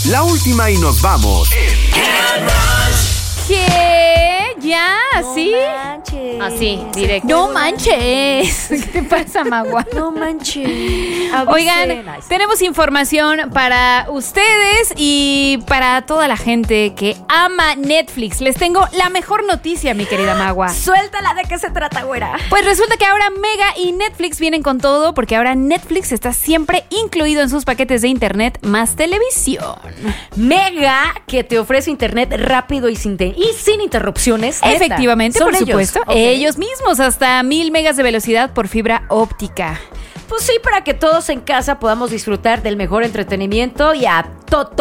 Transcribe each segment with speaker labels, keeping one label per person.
Speaker 1: La última y nos vamos.
Speaker 2: ¿Qué? ¿Ya? ¿Así?
Speaker 3: Manches.
Speaker 4: Así, directo.
Speaker 2: No manches. ¿Qué te pasa, Magua?
Speaker 3: No manches.
Speaker 2: Oigan, tenemos información para ustedes y para toda la gente que ama Netflix. Les tengo la mejor noticia, mi querida Magua.
Speaker 3: Suéltala, ¿de qué se trata, güera?
Speaker 2: Pues resulta que ahora Mega y Netflix vienen con todo, porque ahora Netflix está siempre incluido en sus paquetes de internet más televisión.
Speaker 3: Mega, que te ofrece internet rápido y sin interrupciones. ¿Neta?
Speaker 2: Efectivamente,
Speaker 3: ¿Son
Speaker 2: por
Speaker 3: ellos?
Speaker 2: supuesto.
Speaker 3: Ok.
Speaker 2: Ellos mismos, hasta 1000 megas de velocidad por fibra óptica.
Speaker 3: Pues sí, para que todos en casa podamos disfrutar del mejor entretenimiento y a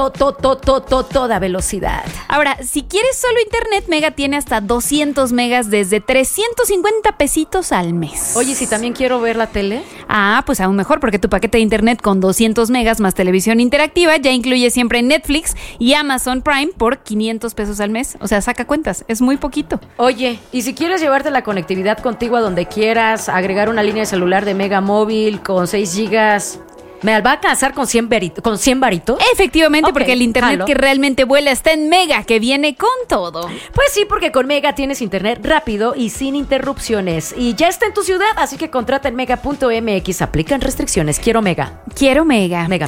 Speaker 3: toda velocidad.
Speaker 2: Ahora, si quieres solo internet, Mega tiene hasta 200 megas desde 350 pesitos al mes.
Speaker 3: Oye, si también quiero ver la tele.
Speaker 2: Ah, pues aún mejor, porque tu paquete de internet con 200 megas más televisión interactiva ya incluye siempre Netflix y Amazon Prime por 500 pesos al mes. O sea, saca cuentas, es muy poquito.
Speaker 3: Oye, y si quieres llevarte la conectividad contigo a donde quieras, agregar una línea de celular de Mega Móvil con 6 gigas, ¿me va a alcanzar con 100 varitos?
Speaker 2: Efectivamente,
Speaker 3: Ok,
Speaker 2: porque el internet
Speaker 3: jalo.
Speaker 2: que realmente vuela está en Mega, que viene con todo.
Speaker 3: Pues sí, porque con Mega tienes internet rápido y sin interrupciones. Y ya está en tu ciudad, así que contrata en mega.mx. Aplican restricciones. Quiero Mega.
Speaker 2: Quiero Mega.
Speaker 3: Mega.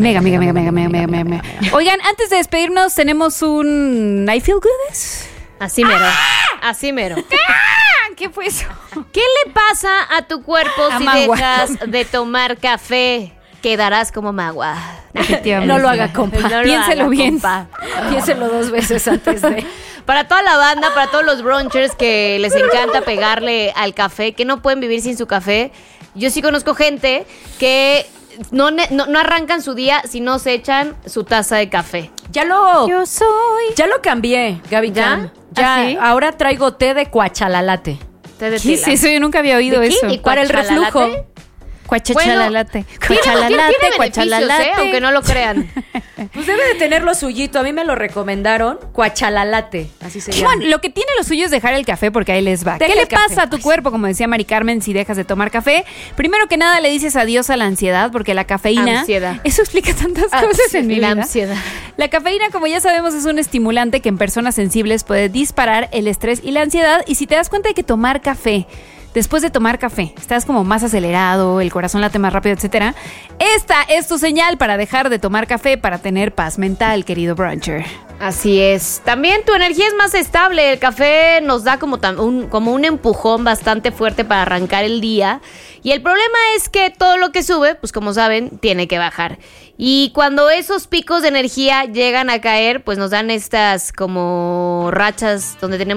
Speaker 2: Mega. Oigan, antes de despedirnos, tenemos un I Feel Good.
Speaker 4: Así mero. Así mero.
Speaker 2: ¿Qué fue eso?
Speaker 4: ¿Qué le pasa a tu cuerpo
Speaker 2: A
Speaker 4: si
Speaker 2: Magua.
Speaker 4: dejas de tomar café? Quedarás como Magua.
Speaker 2: Efectivamente.
Speaker 3: No lo haga, compa.
Speaker 4: No lo
Speaker 2: Piénselo
Speaker 4: haga,
Speaker 2: bien.
Speaker 4: compa.
Speaker 3: Piénselo 2 veces antes de...
Speaker 4: Para toda la banda, para todos los brunchers que les encanta pegarle al café, que no pueden vivir sin su café. Yo sí conozco gente que no arrancan su día si no se echan su taza de café.
Speaker 3: Ya lo
Speaker 2: soy.
Speaker 3: cambié, Gaby.
Speaker 4: ¿Ya?
Speaker 3: Ya,
Speaker 2: ¿Ah, sí?
Speaker 3: ahora traigo té de cuachalalate.
Speaker 4: Té de
Speaker 2: ¿Qué es
Speaker 4: tila.
Speaker 2: eso? Yo nunca había oído
Speaker 4: ¿De qué?
Speaker 2: eso.
Speaker 4: ¿Y
Speaker 3: Para el
Speaker 4: cuachalalate?
Speaker 3: reflujo.
Speaker 2: Cuachalalate.
Speaker 4: Tiene beneficios, aunque no lo crean.
Speaker 3: Pues debe de tener lo suyito. A mí me lo recomendaron. Cuachalalate. Así se llama.
Speaker 2: Bueno, lo que tiene lo suyo es dejar el café, porque ahí les va.
Speaker 3: Deja
Speaker 2: ¿Qué le
Speaker 3: el café.
Speaker 2: pasa a tu cuerpo, como decía Mari Carmen, si dejas de tomar café? Primero que nada, le dices adiós a la ansiedad, porque la cafeína...
Speaker 4: Ansiedad.
Speaker 2: Eso explica tantas cosas en mi
Speaker 4: La
Speaker 2: vida.
Speaker 4: ansiedad.
Speaker 2: La cafeína, como ya sabemos, es un estimulante que en personas sensibles puede disparar el estrés y la ansiedad. Y si te das cuenta de que tomar café, después de tomar café, estás como más acelerado, el corazón late más rápido, etcétera, esta es tu señal para dejar de tomar café, para tener paz mental, querido bruncher.
Speaker 4: Así es. También tu energía es más estable. El café nos da como un empujón bastante fuerte para arrancar el día. Y el problema es que todo lo que sube, pues como saben, tiene que bajar. Y cuando esos picos de energía llegan a caer, pues nos dan estas como rachas donde tenemos